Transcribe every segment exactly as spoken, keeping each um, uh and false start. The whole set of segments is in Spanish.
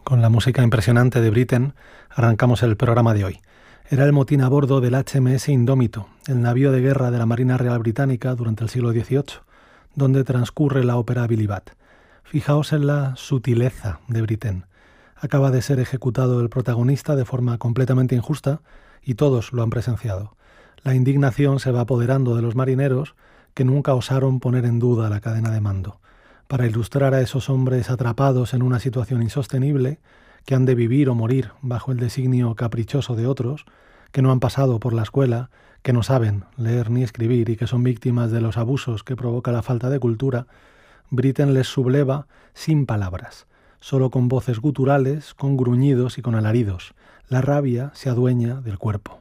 Con la música impresionante de Britten arrancamos el programa de hoy. Era el motín a bordo del H M S Indómito, el navío de guerra de la Marina Real Británica durante el siglo dieciocho, donde transcurre la ópera Billy Budd. Fijaos en la sutileza de Britten. Acaba de ser ejecutado el protagonista de forma completamente injusta y todos lo han presenciado. La indignación se va apoderando de los marineros que nunca osaron poner en duda la cadena de mando. Para ilustrar a esos hombres atrapados en una situación insostenible, que han de vivir o morir bajo el designio caprichoso de otros, que no han pasado por la escuela, que no saben leer ni escribir y que son víctimas de los abusos que provoca la falta de cultura, Britten les subleva sin palabras, solo con voces guturales, con gruñidos y con alaridos. La rabia se adueña del cuerpo.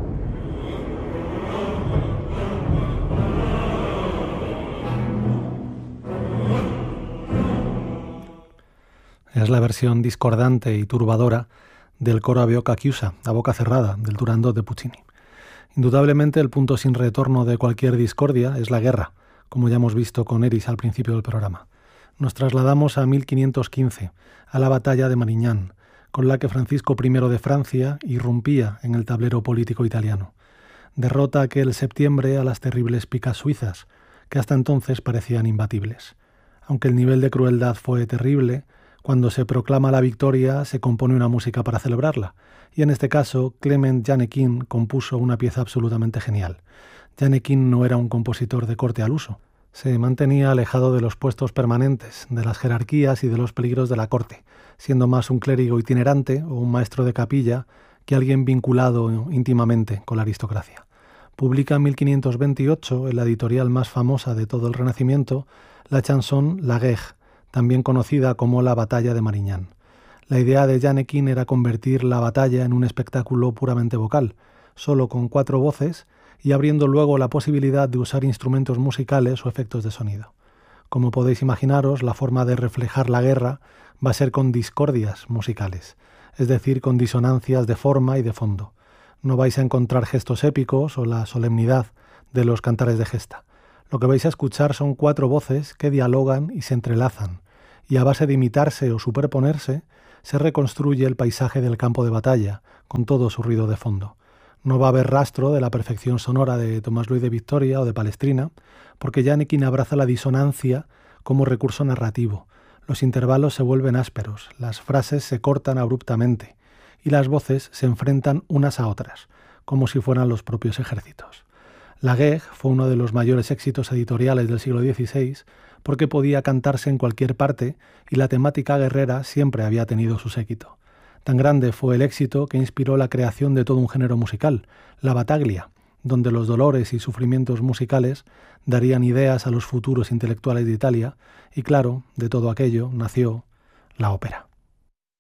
Es la versión discordante y turbadora del coro a bocca chiusa, a boca cerrada, del Turandot de Puccini. Indudablemente el punto sin retorno de cualquier discordia es la guerra, como ya hemos visto con Eris al principio del programa. Nos trasladamos a mil quinientos quince, a la batalla de Marignán, con la que Francisco primero de Francia irrumpía en el tablero político italiano. Derrota aquel septiembre a las terribles picas suizas, que hasta entonces parecían imbatibles. Aunque el nivel de crueldad fue terrible, cuando se proclama la victoria se compone una música para celebrarla, y en este caso Clement Janekin compuso una pieza absolutamente genial. Janekin no era un compositor de corte al uso, se mantenía alejado de los puestos permanentes, de las jerarquías y de los peligros de la corte, siendo más un clérigo itinerante o un maestro de capilla que alguien vinculado íntimamente con la aristocracia. Publica en mil quinientos veintiocho, en la editorial más famosa de todo el Renacimiento, la chanson La Guerre, también conocida como la Batalla de Marignán. La idea de Janekin era convertir la batalla en un espectáculo puramente vocal, solo con cuatro voces y abriendo luego la posibilidad de usar instrumentos musicales o efectos de sonido. Como podéis imaginaros, la forma de reflejar la guerra va a ser con discordias musicales, es decir, con disonancias de forma y de fondo. No vais a encontrar gestos épicos o la solemnidad de los cantares de gesta. Lo que vais a escuchar son cuatro voces que dialogan y se entrelazan, y a base de imitarse o superponerse, se reconstruye el paisaje del campo de batalla, con todo su ruido de fondo. No va a haber rastro de la perfección sonora de Tomás Luis de Victoria o de Palestrina, porque Janekin abraza la disonancia como recurso narrativo. Los intervalos se vuelven ásperos, las frases se cortan abruptamente, y las voces se enfrentan unas a otras, como si fueran los propios ejércitos. La Guerre fue uno de los mayores éxitos editoriales del siglo dieciséis porque podía cantarse en cualquier parte y la temática guerrera siempre había tenido su séquito. Tan grande fue el éxito que inspiró la creación de todo un género musical, la Battaglia, donde los dolores y sufrimientos musicales darían ideas a los futuros intelectuales de Italia y claro, de todo aquello nació la ópera.